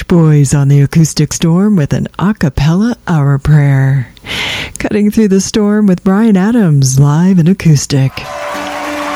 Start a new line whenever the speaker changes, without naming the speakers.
Boys on the Acoustic Storm with an a cappella Hour Prayer. Cutting Through the Storm with Bryan Adams, live and acoustic.